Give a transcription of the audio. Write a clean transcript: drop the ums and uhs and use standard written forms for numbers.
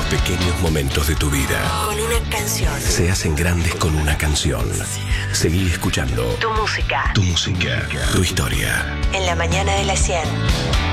los pequeños momentos de tu vida. Con una canción. Se hacen grandes con una canción. Seguí escuchando. Tu música. Tu música. Tu historia. En la mañana de las 100.